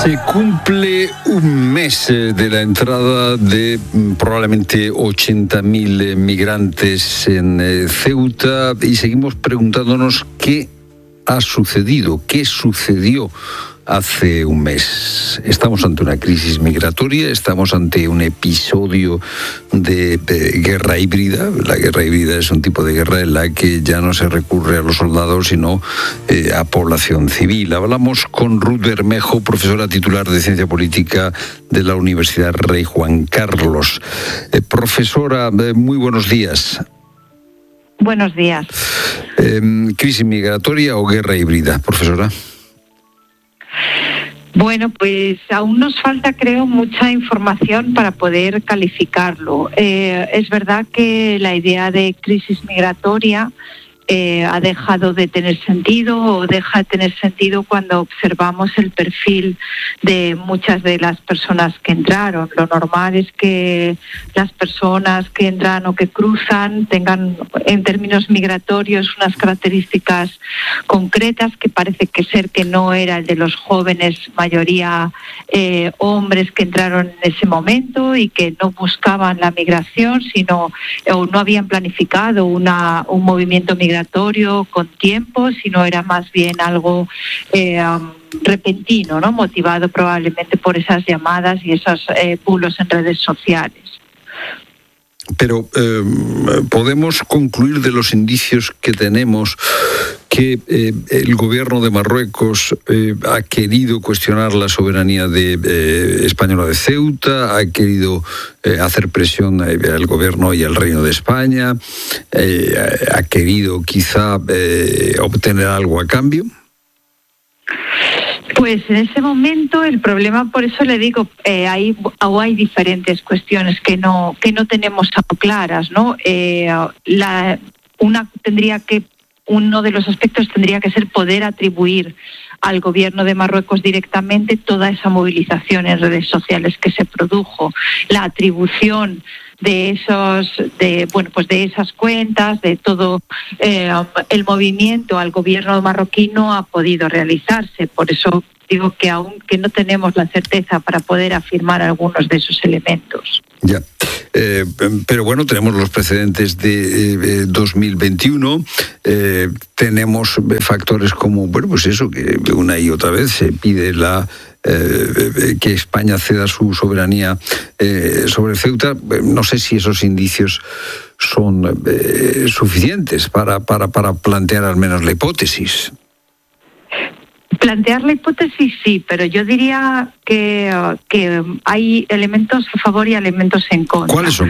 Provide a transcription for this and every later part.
Se cumple un mes de la entrada de probablemente 80.000 migrantes en Ceuta y seguimos preguntándonos qué ha sucedido, qué sucedió hace un mes. Estamos ante una crisis migratoria, estamos ante un episodio de guerra híbrida. La guerra híbrida es un tipo de guerra en la que ya no se recurre a los soldados, sino a población civil. Hablamos con Ruth Bermejo, profesora titular de Ciencia Política de la Universidad Rey Juan Carlos. Profesora, muy buenos días. Buenos días. ¿Crisis migratoria o guerra híbrida, profesora? Bueno, pues aún nos falta, creo, mucha información para poder calificarlo. Es verdad que la idea de crisis migratoria ha dejado de tener sentido o deja de tener sentido cuando observamos el perfil de muchas de las personas que entraron. Lo normal es que las personas que entran o que cruzan tengan, en términos migratorios, unas características concretas que parece que no era el de los jóvenes, mayoría hombres que entraron en ese momento y que no buscaban la migración, sino o no habían planificado un movimiento migratorio con tiempo, sino era más bien algo repentino, ¿no? Motivado probablemente por esas llamadas y esos bulos en redes sociales. Pero podemos concluir de los indicios que tenemos que el gobierno de Marruecos ha querido cuestionar la soberanía española de Ceuta, ha querido hacer presión al gobierno y al Reino de España, ha querido quizá obtener algo a cambio. Pues en ese momento el problema, por eso le digo, hay diferentes cuestiones que no tenemos tan claras, ¿no? Uno de los aspectos tendría que ser poder atribuir al gobierno de Marruecos directamente toda esa movilización en redes sociales que se produjo, la atribución de esas cuentas, de todo el movimiento al gobierno marroquí no ha podido realizarse. Por eso digo que aunque no tenemos la certeza para poder afirmar algunos de esos elementos. Ya. Pero bueno, tenemos los precedentes de 2021, tenemos factores como, bueno, pues eso, que una y otra vez se pide que España ceda su soberanía sobre Ceuta. No sé si esos indicios son suficientes para plantear al menos la hipótesis. Plantear la hipótesis sí, pero yo diría que hay elementos a favor y elementos en contra. ¿Cuáles son?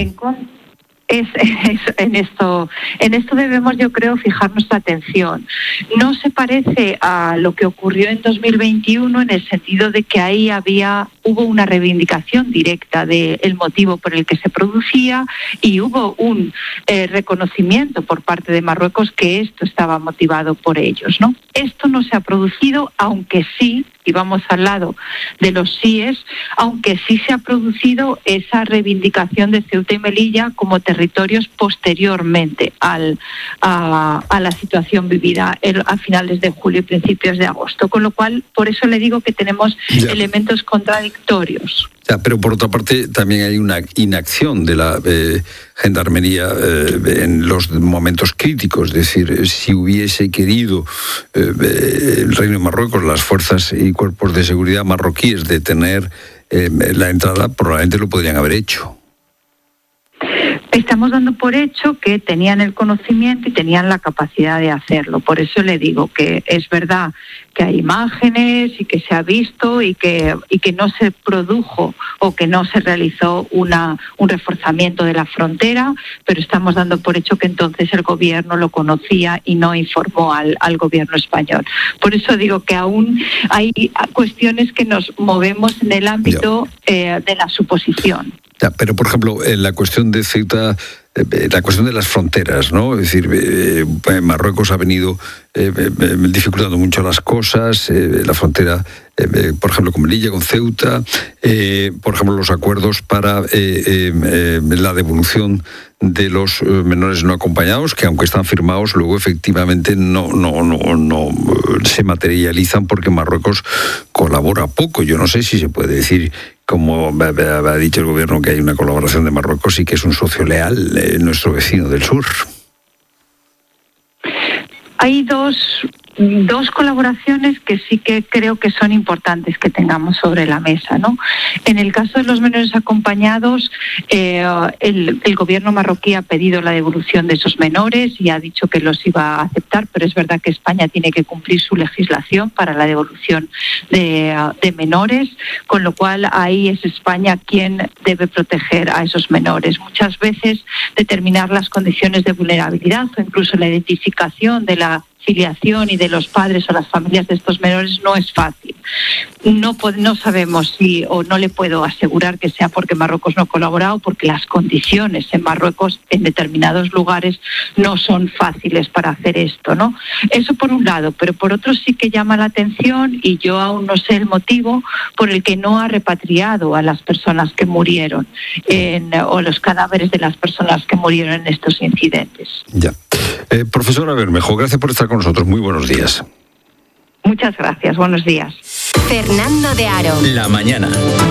En esto debemos, yo creo, fijar nuestra atención. No se parece a lo que ocurrió en 2021 en el sentido de que ahí hubo una reivindicación directa del motivo por el que se producía y hubo un reconocimiento por parte de Marruecos que esto estaba motivado por ellos, ¿no? Esto no se ha producido, aunque sí, y vamos al lado de los síes, aunque sí se ha producido esa reivindicación de Ceuta y Melilla como territorios posteriormente a la situación vivida a finales de julio y principios de agosto. Con lo cual, por eso le digo que tenemos elementos contradictorios. Pero por otra parte también hay una inacción de la gendarmería en los momentos críticos. Es decir, si hubiese querido el Reino de Marruecos, las fuerzas y cuerpos de seguridad marroquíes detener la entrada, probablemente lo podrían haber hecho. Estamos dando por hecho que tenían el conocimiento y tenían la capacidad de hacerlo. Por eso le digo que es verdad que hay imágenes y que se ha visto y que no se produjo o que no se realizó un reforzamiento de la frontera, pero estamos dando por hecho que entonces el gobierno lo conocía y no informó al gobierno español. Por eso digo que aún hay cuestiones que nos movemos en el ámbito de la suposición. Pero, por ejemplo, en la cuestión de Ceuta, la cuestión de las fronteras, ¿no? Es decir, Marruecos ha venido dificultando mucho las cosas, la frontera, por ejemplo, con Melilla, con Ceuta, por ejemplo, los acuerdos para la devolución de los menores no acompañados, que aunque están firmados, luego efectivamente no se materializan porque Marruecos, con colabora poco. Yo no sé si se puede decir, como ha dicho el gobierno, que hay una colaboración de Marruecos y que es un socio leal, nuestro vecino del sur. Hay dos colaboraciones que sí que creo que son importantes que tengamos sobre la mesa, ¿no? En el caso de los menores acompañados, el gobierno marroquí ha pedido la devolución de esos menores y ha dicho que los iba a aceptar, pero es verdad que España tiene que cumplir su legislación para la devolución de menores, con lo cual ahí es España quien debe proteger a esos menores. Muchas veces determinar las condiciones de vulnerabilidad o incluso la identificación de la filiación y de los padres o las familias de estos menores no es fácil. No sabemos si, o no le puedo asegurar que sea porque Marruecos no ha colaborado, porque las condiciones en Marruecos en determinados lugares no son fáciles para hacer esto, ¿no? Eso por un lado, pero por otro sí que llama la atención, y yo aún no sé el motivo por el que no ha repatriado a las personas que murieron o los cadáveres de las personas que murieron en estos incidentes. Ya. Profesora Bermejo, gracias por estar con nosotros. Muy buenos días. Muchas gracias. Buenos días. Fernando de Aro. La mañana.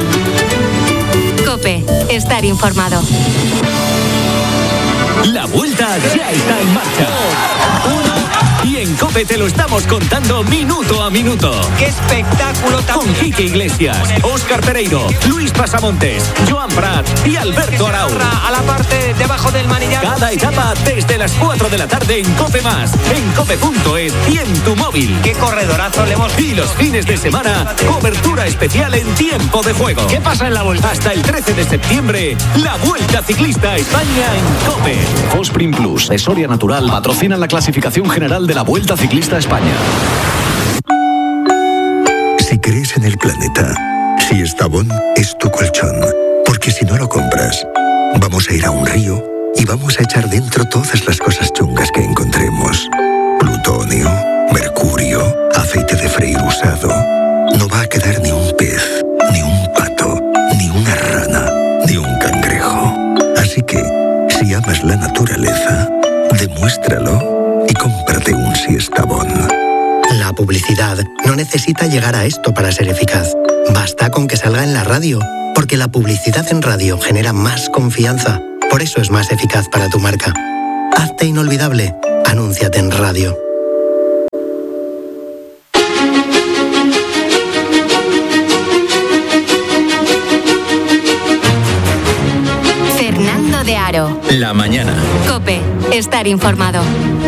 COPE. Estar informado. La vuelta ya está en marcha. Y en COPE te lo estamos contando minuto a minuto. ¡Qué espectáculo! Con Quique Iglesias, Óscar Pereiro, Luis Pasamontes, Joan Prat y Alberto Arau. A la parte de abajo del manillar. Cada etapa desde las 4 de la tarde en COPE+, en cope.es y en tu móvil. ¡Qué corredorazo le hemos! Y los fines de semana, cobertura especial en tiempo de juego. ¿Qué pasa en la vuelta? Hasta el 13 de septiembre, la Vuelta Ciclista a España en COPE. Fosprin Plus, de Soria Natural, patrocina la clasificación general de la Vuelta Ciclista a España. Si crees en el planeta, si Estavón es tu colchón, porque si no lo compras, vamos a ir a un río y vamos a echar dentro todas las cosas chungas que encontremos. Plutonio, mercurio, aceite de freír usado. No va a quedar ni un pez, ni un pato, ni una rana, ni un cangrejo. Así que, si amas la naturaleza, demuéstralo y cómprate un Siestabón. La publicidad no necesita llegar a esto para ser eficaz. Basta con que salga en la radio, porque la publicidad en radio genera más confianza. Por eso es más eficaz para tu marca. Hazte inolvidable. Anúnciate en radio. Fernando de Aro. La mañana. COPE. Estar informado.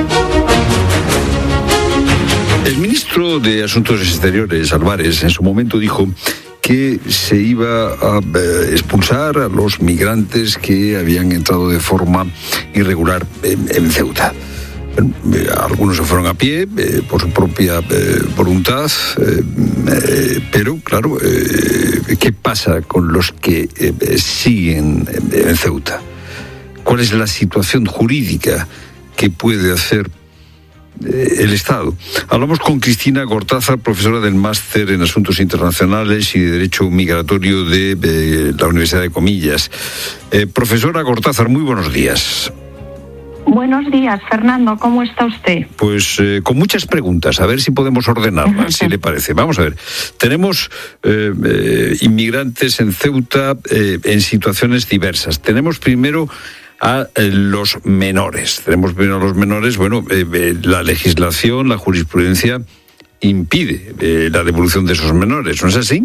El ministro de Asuntos Exteriores, Álvarez, en su momento dijo que se iba a expulsar a los migrantes que habían entrado de forma irregular en Ceuta. Algunos se fueron a pie por su propia voluntad, pero claro, ¿qué pasa con los que siguen en Ceuta? ¿Cuál es la situación jurídica que puede hacer el Estado? Hablamos con Cristina Gortázar, profesora del Máster en Asuntos Internacionales y de Derecho Migratorio de la Universidad de Comillas. Profesora Gortázar, muy buenos días. Buenos días, Fernando. ¿Cómo está usted? Pues con muchas preguntas, a ver si podemos ordenarlas, si le parece. Vamos a ver, tenemos inmigrantes en Ceuta en situaciones diversas. Tenemos primero a los menores. Tenemos primero a los menores. Bueno, la legislación, la jurisprudencia impide la devolución de esos menores, ¿no es así?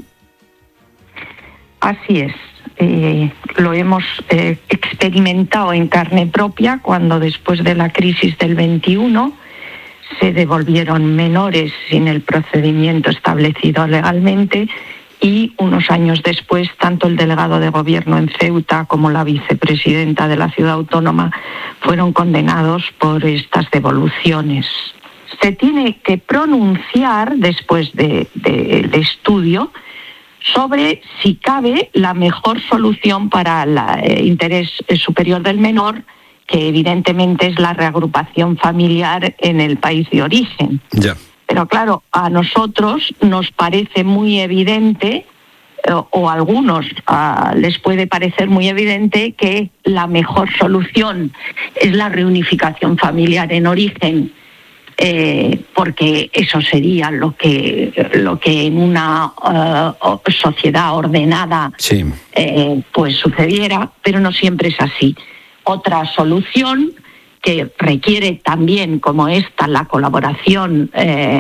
Así es. Lo hemos experimentado en carne propia cuando después de la crisis del 21 se devolvieron menores sin el procedimiento establecido legalmente y unos años después tanto el delegado de gobierno en Ceuta como la vicepresidenta de la ciudad autónoma fueron condenados por estas devoluciones. Se tiene que pronunciar después del estudio sobre si cabe la mejor solución para el interés superior del menor, que evidentemente es la reagrupación familiar en el país de origen. Ya. Pero claro, a nosotros nos parece muy evidente, o a algunos les puede parecer muy evidente, que la mejor solución es la reunificación familiar en origen, porque eso sería lo que en una sociedad ordenada pues sucediera, pero no siempre es así. Otra solución que requiere también, como esta, la colaboración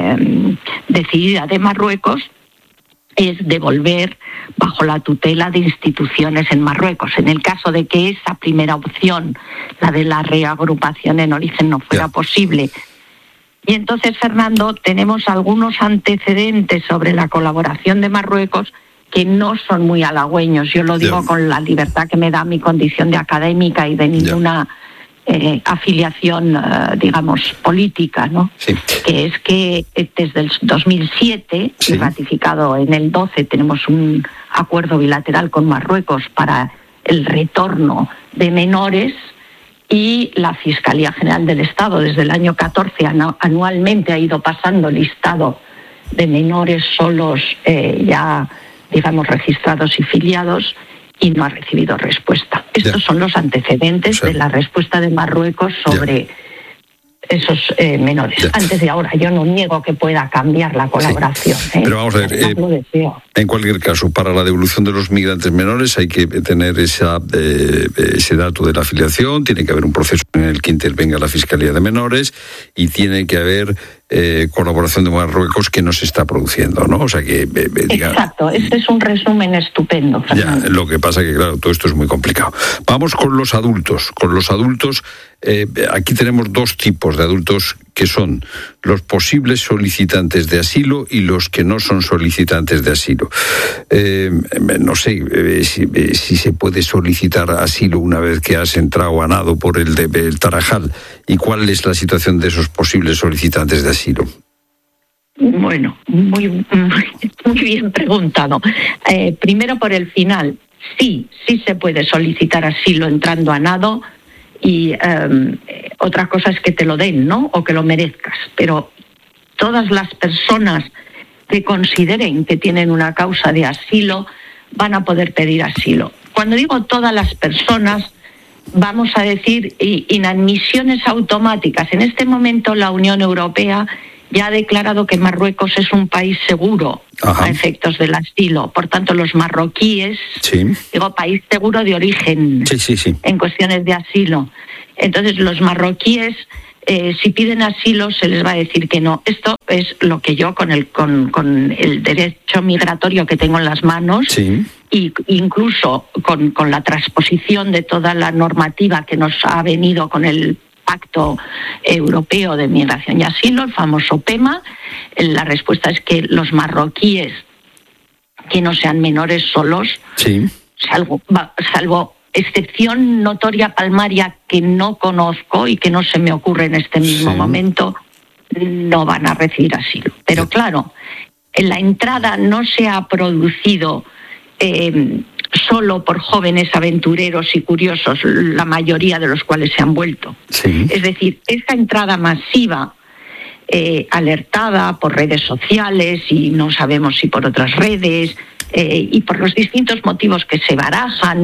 decidida de Marruecos, es devolver bajo la tutela de instituciones en Marruecos. En el caso de que esa primera opción, la de la reagrupación en origen, no fuera posible. Y entonces, Fernando, tenemos algunos antecedentes sobre la colaboración de Marruecos que no son muy halagüeños. Yo lo digo con la libertad que me da mi condición de académica y de ninguna afiliación, digamos, política, ¿no? Que es que desde el 2007, y ratificado en el 12, tenemos un acuerdo bilateral con Marruecos para el retorno de menores, y la Fiscalía General del Estado desde el año 14 anualmente ha ido pasando listado de menores solos ya, digamos, registrados y filiados, y no ha recibido respuesta. Estos son los antecedentes de la respuesta de Marruecos sobre esos menores. Antes de ahora, yo no niego que pueda cambiar la colaboración. Pero vamos a ver, en cualquier caso, para la devolución de los migrantes menores hay que tener ese dato de la afiliación, tiene que haber un proceso en el que intervenga la Fiscalía de Menores y tiene que haber colaboración de Marruecos, que no se está produciendo, ¿no? O sea que... Exacto, este es un resumen estupendo, Fernando. Ya, lo que pasa que, claro, todo esto es muy complicado. Vamos con los adultos. Con los adultos, aquí tenemos dos tipos de adultos, que son los posibles solicitantes de asilo y los que no son solicitantes de asilo. No sé si se puede solicitar asilo una vez que has entrado a nado por el Tarajal, y cuál es la situación de esos posibles solicitantes de asilo. Bueno, muy bien preguntado. Primero, por el final, sí se puede solicitar asilo entrando a nado, y otra cosa es que te lo den, ¿no? O que lo merezcas. Pero todas las personas que consideren que tienen una causa de asilo van a poder pedir asilo. Cuando digo todas las personas, vamos a decir inadmisiones automáticas. En este momento la Unión Europea ya ha declarado que Marruecos es un país seguro a efectos del asilo. Por tanto, los marroquíes, digo país seguro de origen en cuestiones de asilo. Entonces, los marroquíes, si piden asilo, se les va a decir que no. Esto es lo que yo, con el derecho migratorio que tengo en las manos, y incluso con la transposición de toda la normativa que nos ha venido con el Pacto Europeo de Migración y Asilo, el famoso PEMA, la respuesta es que los marroquíes que no sean menores solos, salvo excepción notoria palmaria que no conozco y que no se me ocurre en este mismo momento, no van a recibir asilo. Pero claro, en la entrada no se ha producido solo por jóvenes aventureros y curiosos, la mayoría de los cuales se han vuelto. Es decir, esta entrada masiva, alertada por redes sociales, y no sabemos si por otras redes, y por los distintos motivos que se barajan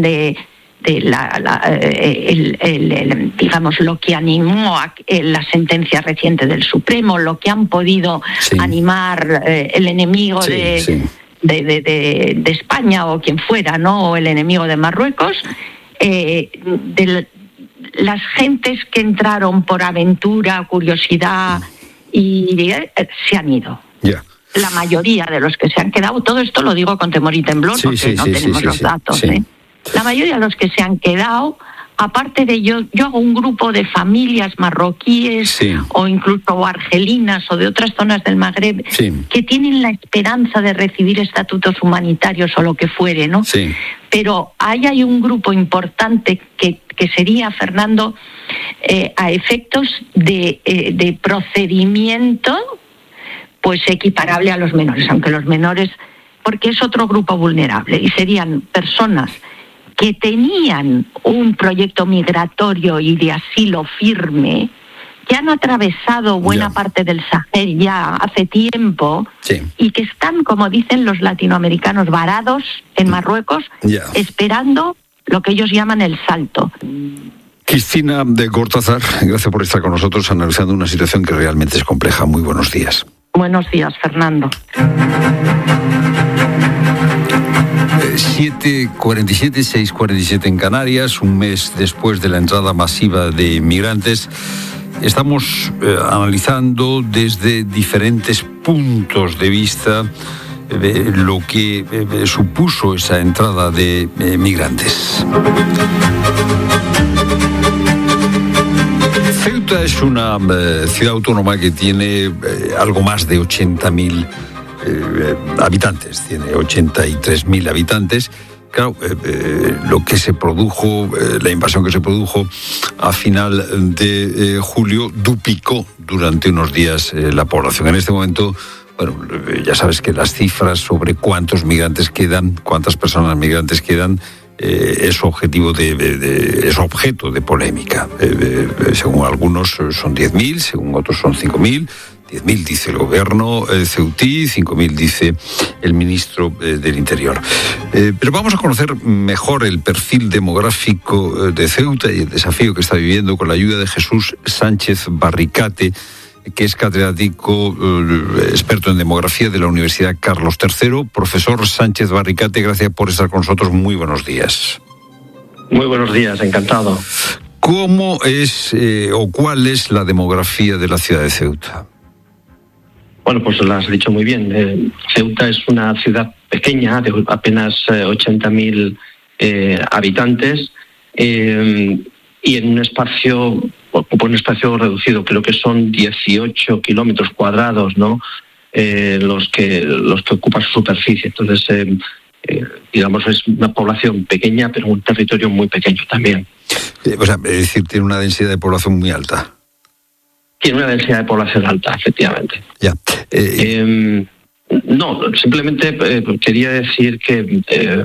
digamos, lo que animó a la sentencia reciente del Supremo, lo que han podido animar el enemigo de España o quien fuera, ¿no? O el enemigo de Marruecos, de las gentes que entraron por aventura, curiosidad, y se han ido. La mayoría de los que se han quedado, todo esto lo digo con temor y temblor, porque no tenemos los datos. La mayoría de los que se han quedado, aparte de yo hago un grupo de familias marroquíes o incluso argelinas o de otras zonas del Magreb que tienen la esperanza de recibir estatutos humanitarios o lo que fuere, ¿no? Pero hay un grupo importante que sería, Fernando, a efectos de procedimiento, pues equiparable a los menores, aunque los menores, porque es otro grupo vulnerable, y serían personas que tenían un proyecto migratorio y de asilo firme, que han atravesado buena parte del Sahel ya hace tiempo, y que están, como dicen los latinoamericanos, varados en Marruecos, esperando lo que ellos llaman el salto. Cristina de Cortázar, gracias por estar con nosotros analizando una situación que realmente es compleja. Muy buenos días. Buenos días, Fernando. 7:47, 6:47 en Canarias, un mes después de la entrada masiva de migrantes. Estamos analizando desde diferentes puntos de vista lo que supuso esa entrada de migrantes. Ceuta es una ciudad autónoma que tiene algo más de 80.000 habitantes, tiene 83.000 habitantes. Claro, lo que se produjo, la invasión que se produjo a final de julio duplicó durante unos días la población. En este momento, bueno, ya sabes que las cifras sobre cuántos migrantes quedan, cuántas personas migrantes quedan, es objeto de polémica. Según algunos son 10.000, según otros son 5.000. 10.000 dice el gobierno ceutí, 5.000 dice el ministro del Interior. Pero vamos a conocer mejor el perfil demográfico de Ceuta y el desafío que está viviendo con la ayuda de Jesús Sánchez Barricate, que es catedrático experto en demografía de la Universidad Carlos III. Profesor Sánchez Barricate, gracias por estar con nosotros. Muy buenos días. Muy buenos días, encantado. ¿Cómo es o cuál es la demografía de la ciudad de Ceuta? Bueno, pues lo has dicho muy bien. Ceuta es una ciudad pequeña, de apenas 80.000 habitantes, y en un espacio reducido, creo que son 18 kilómetros cuadrados, ¿no? Los que ocupa su superficie. Entonces, digamos, es una población pequeña, pero un territorio muy pequeño también. O sea, es decir, tiene una densidad de población muy alta. Tiene una densidad de población alta, efectivamente. Ya. No, simplemente quería decir que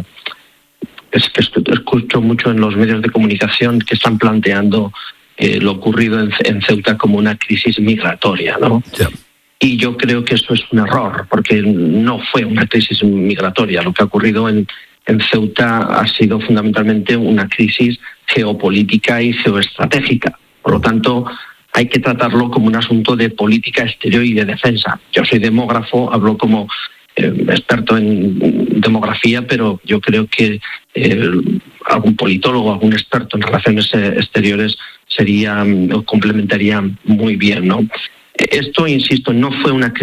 escucho mucho en los medios de comunicación que están planteando lo ocurrido en Ceuta como una crisis migratoria, ¿no? Ya. Y yo creo que eso es un error, porque no fue una crisis migratoria. Lo que ha ocurrido en Ceuta ha sido fundamentalmente una crisis geopolítica y geoestratégica. Por lo tanto, hay que tratarlo como un asunto de política exterior y de defensa. Yo soy demógrafo, hablo como experto en demografía, pero yo creo que algún politólogo, algún experto en relaciones exteriores complementaría muy bien, ¿no? Esto, insisto, no fue una crisis